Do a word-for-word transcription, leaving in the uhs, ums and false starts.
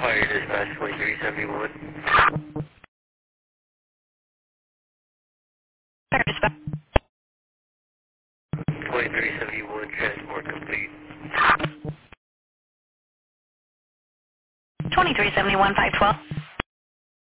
Fire dispatch twenty-three seventy-one. twenty-three seventy-one, transport complete. twenty-three seventy-one, five twelve.